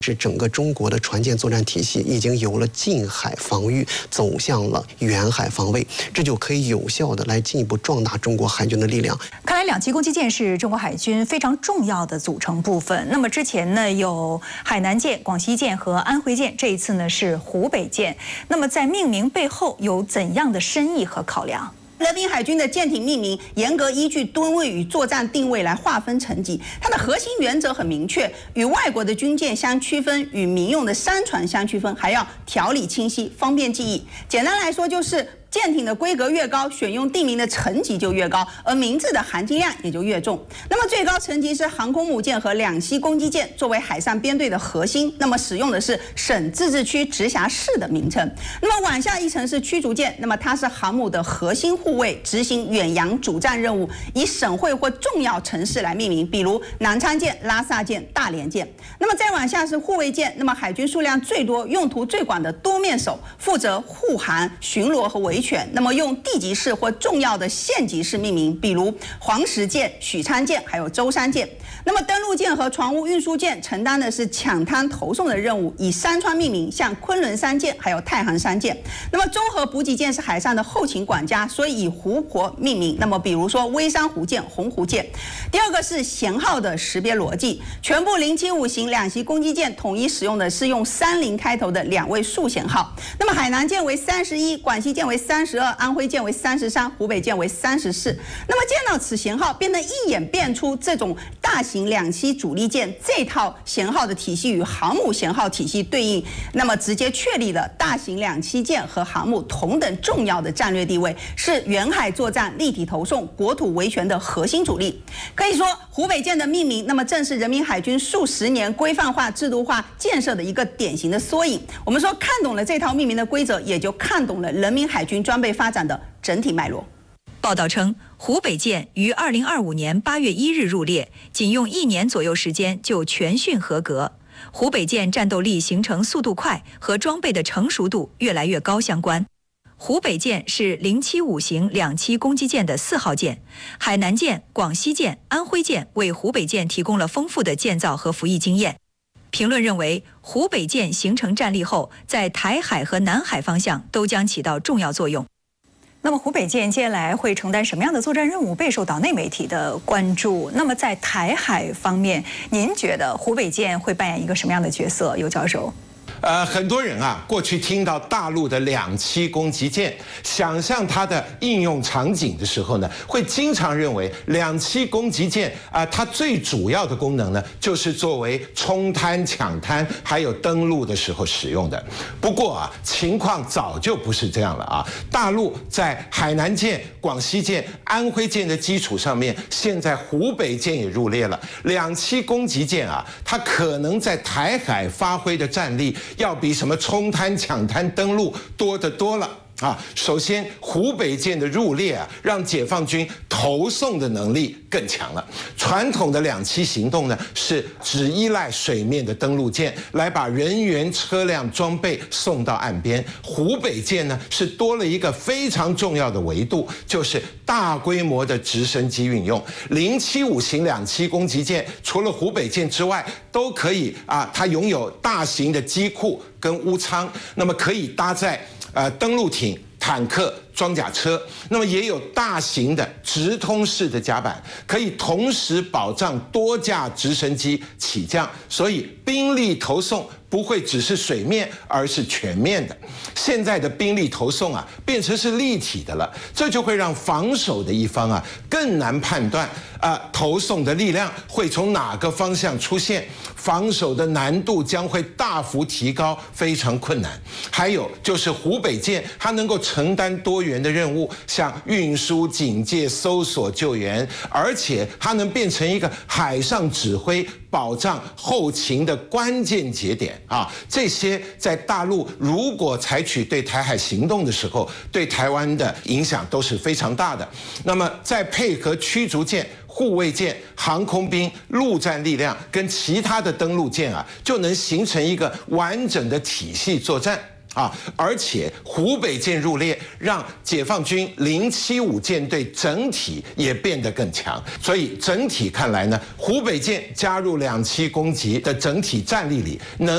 是整个中国的船舰作战体系已经由了近海防御走向了远海防卫，这就可以有效的来进一步壮大中国海军的力量。 看来两栖攻击舰是中国海军非常重要的组成部分。那么之前呢有海南舰、广西舰和安徽舰，这一次呢是湖北舰。那么在命名背后有怎样的深意和考量？ 人民海军的舰艇命名严格依据吨位与作战定位来划分层级，它的核心原则很明确，与外国的军舰相区分，与民用的商船相区分，还要条理清晰，方便记忆。简单来说就是。 舰艇的规格越高，选用地名的层级就越高，而名字的含金量也就越重。那么最高层级是航空母舰和两栖攻击舰，作为海上编队的核心，那么使用的是省、自治区、直辖市的名称。那么往下一层是驱逐舰，那么它是航母的核心护卫，执行远洋主战任务，以省会或重要城市来命名，比如南昌舰、拉萨舰、大连舰。那么再往下是护卫舰，那么海军数量最多、用途最广的多面手，负责护航、巡逻和维权，那么用地级市或重要的县级市命名，比如黄石舰、许昌舰，还有舟山舰。那么登陆舰和船坞运输舰承担的是抢滩投送的任务，以山川命名，像昆仑山舰，还有太行山舰。那么综合补给舰是海上的后勤管家，所以以湖泊命名。那么比如说微山湖舰、洪湖舰。第二个是舷号的识别逻辑，全部075型两栖攻击舰统一使用的是用30开头的2位数舷号。那么海南舰为31，广西舰为32，安徽舰为33，湖北舰为34。那么见到此舷号，便能一眼辨出这种大型两栖主力舰这套舷号的体系与航母舷号体系对应，那么直接确立了大型两栖舰和航母同等重要的战略地位，是远海作战、立体投送、国土维权的核心主力。可以说，湖北舰的命名，那么正是人民海军数十年规范化、制度化建设的一个典型的缩影。我们说，看懂了这套命名的规则，也就看懂了人民海军装备发展的整体脉络。 报道称，湖北舰于2025年8月1日入列，仅用1年左右时间就全训合格。湖北舰战斗力形成速度快和装备的成熟度越来越高相关。湖北舰是075型两栖攻击舰的4号舰，海南舰、广西舰、安徽舰为湖北舰提供了丰富的建造和服役经验。评论认为，湖北舰形成战力后，在台海和南海方向都将起到重要作用。那么湖北舰接下来会承担什么样的作战任务，备受岛内媒体的关注。那么在台海方面，您觉得湖北舰会扮演一个什么样的角色？尤教授。 很多人啊，过去听到大陆的两栖攻击舰，想象它的应用场景的时候呢，会经常认为两栖攻击舰它最主要的功能呢，就是作为冲滩、抢滩，还有登陆的时候使用的。不过啊，情况早就不是这样了啊！大陆在海南舰、广西舰、安徽舰的基础上面，现在湖北舰也入列了。两栖攻击舰啊，它可能在台海发挥的战力，要比什么冲滩、抢滩、登陆多得多了啊！首先，湖北舰的入列啊，让解放军投送的能力更强了。传统的两栖行动呢，是只依赖水面的登陆舰来把人员、车辆、装备送到岸边。湖北舰呢，是多了一个非常重要的维度，就是大规模的直升机运用。075型两栖攻击舰除了湖北舰之外，都可以它拥有大型的机库跟坞舱，那么可以搭载登陆艇、坦克、装甲车，那么也有大型的直通式的甲板，可以同时保障多架直升机起降，所以兵力投送不会只是水面，而是全面的。现在的兵力投送啊，变成是立体的了，这就会让防守的一方啊更难判断投送的力量会从哪个方向出现，防守的难度将会大幅提高，非常困难。还有就是湖北舰，它能够承担多元的任务，像运输、警戒、搜索、救援，而且它能变成一个海上指挥、保障后勤的关键节点啊！这些在大陆如果采取对台海行动的时候，对台湾的影响都是非常大的。那么再配合驱逐舰、护卫舰、航空兵、陆战力量跟其他的登陆舰啊，就能形成一个完整的体系作战。而且湖北舰入列，让解放军075舰队整体也变得更强。所以整体看来呢，湖北舰加入两栖攻击的整体战力里，能